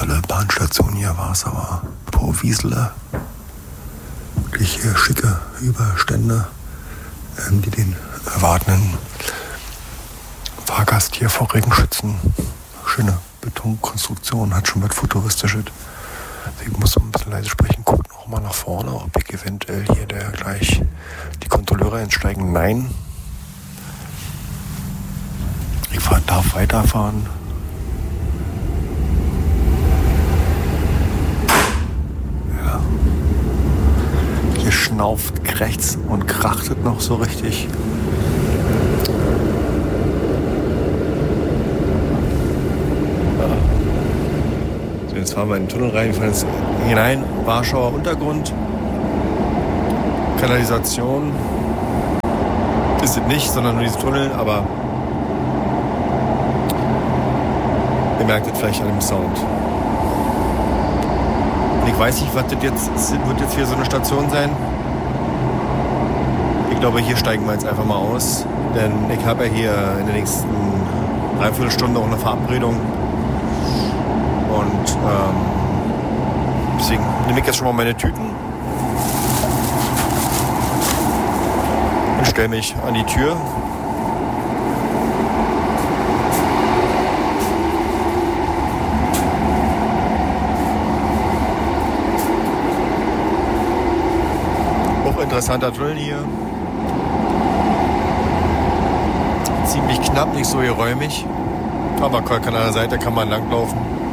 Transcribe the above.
tolle Bahnstation hier war es aber. Po Wiesele. Wirklich schicke Überstände, die den erwartenden Fahrgast hier vor Regen schützen. Schöne Betonkonstruktion, hat schon was Futuristisches. Ich muss ein bisschen leise sprechen, guckt noch mal nach vorne, ob ich eventuell hier gleich die Kontrolleure einsteigen. Nein. Ich darf weiterfahren. Ja. Hier schnauft rechts und krachtet noch so richtig. So, jetzt fahren wir in den Tunnel rein, wir fahren jetzt hinein. Warschauer Untergrund. Kanalisation. Ist es nicht, sondern nur dieses Tunnel, aber ihr merkt es vielleicht an dem Sound. Und ich weiß nicht, was das jetzt wird jetzt hier so eine Station sein. Ich glaube, hier steigen wir jetzt einfach mal aus. Denn ich habe ja hier in der nächsten Dreiviertelstunde auch eine Verabredung. Und deswegen nehme ich jetzt schon mal meine Tüten und stelle mich an die Tür. Interessanter Tunnel hier. Ziemlich knapp, nicht so geräumig. Aber an der Seite kann man langlaufen.